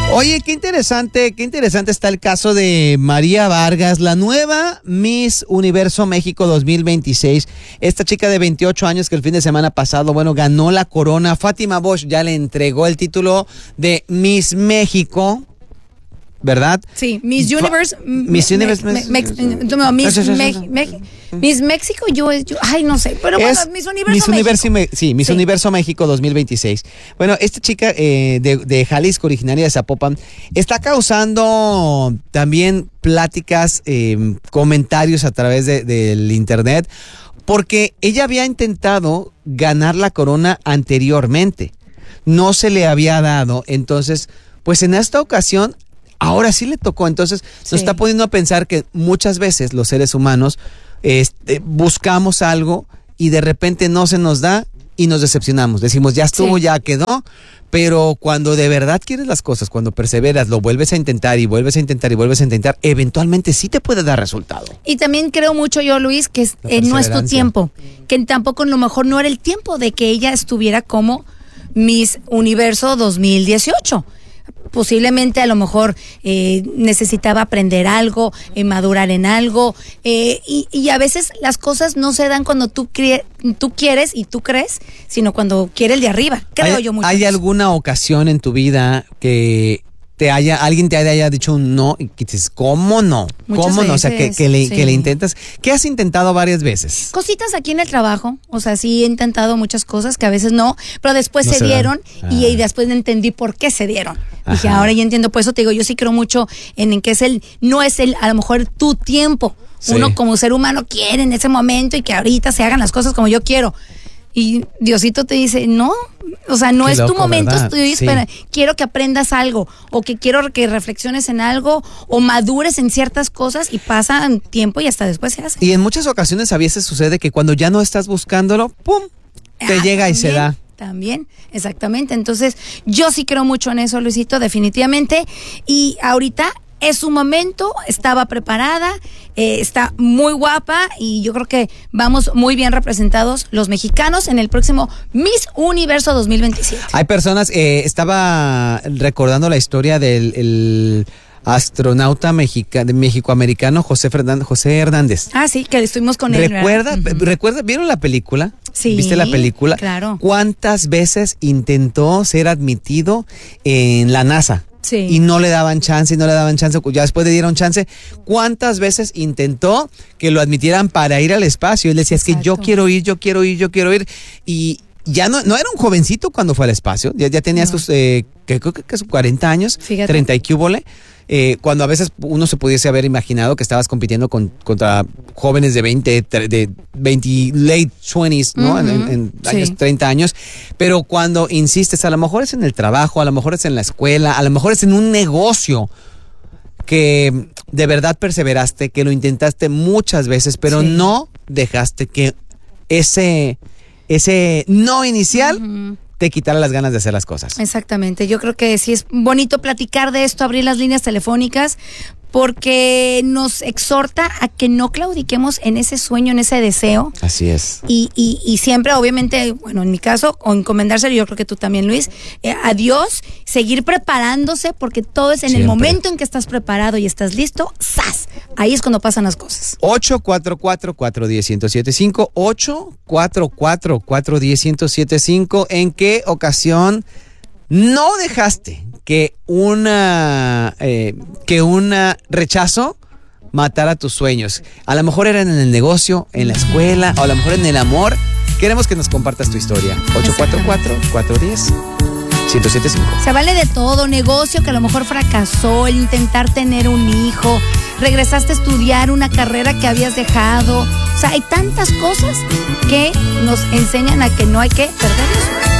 Oye, qué interesante está el caso de María Vargas, la nueva Miss Universo México 2026. Esta chica de 28 años que el fin de semana pasado, ganó la corona. Fátima Bosch ya le entregó el título de Miss México, ¿verdad? Sí, Miss Universe. Miss México, yo, ay, no sé, pero bueno, Miss Universo México. Miss Universo México 2026. Bueno, esta chica de Jalisco, originaria de Zapopan, está causando también pláticas, comentarios a través del internet, porque ella había intentado ganar la corona anteriormente. No se le había dado, entonces, pues en esta ocasión, ahora sí le tocó. Entonces nos está poniendo a pensar que muchas veces los seres humanos buscamos algo y de repente no se nos da y nos decepcionamos. Decimos, ya estuvo, ya quedó, pero cuando de verdad quieres las cosas, cuando perseveras, lo vuelves a intentar y vuelves a intentar y vuelves a intentar, eventualmente sí te puede dar resultado. Y también creo mucho yo, Luis, que no es tu tiempo, que tampoco a lo mejor no era el tiempo de que ella estuviera como Miss Universo 2018. Posiblemente a lo mejor necesitaba aprender algo, madurar en algo, y a veces las cosas no se dan cuando tú quieres y tú crees, sino cuando quiere el de arriba, creo yo mucho. ¿Hay alguna ocasión en tu vida que alguien te haya dicho un no y que dices, ¿cómo no? ¿Cómo no? O sea, que le intentas. ¿Qué has intentado varias veces? Cositas aquí en el trabajo. O sea, sí he intentado muchas cosas que a veces no, pero después se dieron y después entendí por qué se dieron. Ajá. Dije, ahora ya entiendo. Por eso te digo, yo sí creo mucho en que no es a lo mejor tu tiempo. Sí. Uno como ser humano quiere en ese momento y que ahorita se hagan las cosas como yo quiero. Y Diosito te dice, no, o sea, no qué es loco, tu momento, quiero que aprendas algo, o que quiero que reflexiones en algo, o madures en ciertas cosas, y pasan tiempo y hasta después se hace. Y en muchas ocasiones a veces sucede que cuando ya no estás buscándolo, ¡pum!, te llega también, y se da. También, exactamente. Entonces, yo sí creo mucho en eso, Luisito, definitivamente. Y ahorita es su momento, estaba preparada, está muy guapa y yo creo que vamos muy bien representados los mexicanos en el próximo Miss Universo 2027. Hay personas, estaba recordando la historia del astronauta mexicoamericano José Hernández. Ah, sí, que estuvimos con él. ¿Recuerda? ¿Vieron la película? Sí. ¿Viste la película? Claro. ¿Cuántas veces intentó ser admitido en la NASA? Sí. Y no le daban chance, ya después le dieron chance. ¿Cuántas veces intentó que lo admitieran para ir al espacio? Él decía, exacto, es que yo quiero ir. Y ya no era un jovencito cuando fue al espacio, ya tenía sus, creo que sus 40 años, fíjate. 30 y cúbole. Cuando a veces uno se pudiese haber imaginado que estabas compitiendo contra jóvenes de 20, late 20s, ¿no? Uh-huh. En años, 30 años. Pero cuando insistes, a lo mejor es en el trabajo, a lo mejor es en la escuela, a lo mejor es en un negocio que de verdad perseveraste, que lo intentaste muchas veces, pero no dejaste que ese no inicial uh-huh. te quitara las ganas de hacer las cosas. Exactamente, yo creo que sí es bonito platicar de esto, abrir las líneas telefónicas, porque nos exhorta a que no claudiquemos en ese sueño, en ese deseo. Así es. Y siempre, obviamente, bueno, en mi caso, o encomendárselo, yo creo que tú también, Luis, a Dios, seguir preparándose, porque todo es en el momento en que estás preparado y estás listo, ¡zas! Ahí es cuando pasan las cosas. 844-410-1075, 844-410-1075. ¿En qué ocasión no dejaste que un rechazo matara tus sueños? A lo mejor eran en el negocio, en la escuela, o a lo mejor en el amor. Queremos que nos compartas tu historia. 844-410-1075. Se vale de todo, negocio que a lo mejor fracasó, el intentar tener un hijo, regresaste a estudiar una carrera que habías dejado. O sea, hay tantas cosas que nos enseñan a que no hay que perdernos.